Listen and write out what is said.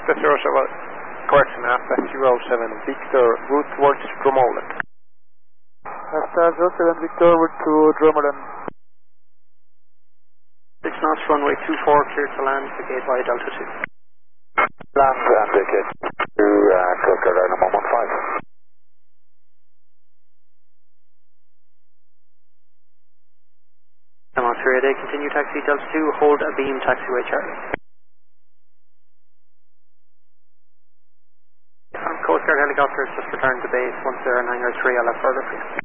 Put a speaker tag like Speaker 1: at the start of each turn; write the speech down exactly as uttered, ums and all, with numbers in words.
Speaker 1: That's zero seven. Correction, after zero seven Victor, route towards Dromoland.
Speaker 2: After zero seven Victor, route to Dromoland.
Speaker 3: six knots, runway two four, clear to land to gateway Delta two.
Speaker 4: Land and ticket to uh, Coast Guard Item one one five.
Speaker 3: Atmosphere A, continue taxi Delta two, hold a beam taxiway Charlie. Coast Guard helicopters just return to base once they're in hangar three, I'll have further for you.